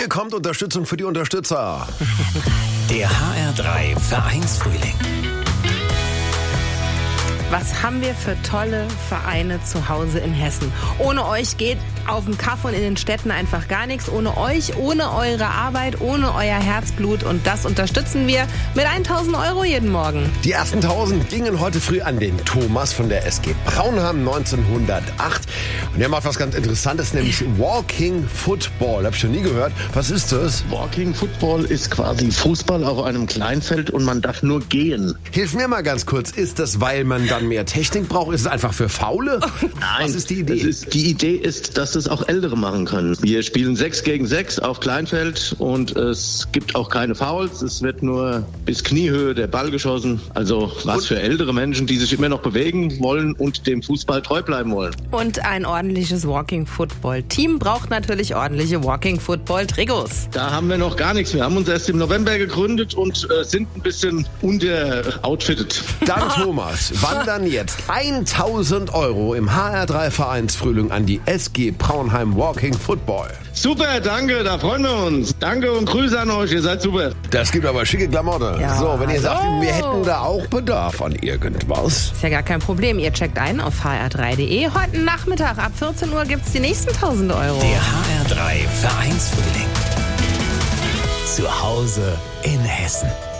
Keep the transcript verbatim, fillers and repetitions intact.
Hier kommt Unterstützung für die Unterstützer. Der H R drei Vereinsfrühling. Was haben wir für tolle Vereine zu Hause in Hessen? Ohne euch geht auf dem Kaff und in den Städten einfach gar nichts. Ohne euch, ohne eure Arbeit, ohne euer Herzblut. Und das unterstützen wir mit tausend Euro jeden Morgen. Die ersten tausend gingen heute früh an den Thomas von der S G Braunheim neunzehnhundertacht. Und der macht was ganz Interessantes, nämlich Walking Football. Hab ich schon nie gehört. Was ist das? Walking Football ist quasi Fußball auf einem Kleinfeld und man darf nur gehen. Hilf mir mal ganz kurz. Ist das, weil man dann mehr Technik braucht? Ist es einfach für Faule? Nein. Was ist die Idee? Es ist, die Idee ist, dass es auch Ältere machen können. Wir spielen sechs gegen sechs auf Kleinfeld und es gibt auch keine Fouls. Es wird nur bis Kniehöhe der Ball geschossen. Also was und? für ältere Menschen, die sich immer noch bewegen wollen und dem Fußball treu bleiben wollen. Und ein ordentliches Walking-Football-Team braucht natürlich ordentliche Walking-Football-Trikots. Da haben wir noch gar nichts. Wir haben uns erst im November gegründet und äh, sind ein bisschen unteroutfitted. Dann Thomas, wandern jetzt tausend Euro im H R drei Vereinsfrühling an die S G Braunheim Walking Football. Super, danke, da freuen wir uns. Danke und Grüße an euch, ihr seid super. Das gibt aber schicke Klamotten. Ja, so, wenn ihr sagt, so. wir hätten da auch Bedarf an irgendwas. Ist ja gar kein Problem. Ihr checkt ein auf h r drei punkt d e. Heute Nachmittag ab vierzehn Uhr gibt's die nächsten tausend Euro. Der H R drei Vereinsfrühling. Zu Hause in Hessen.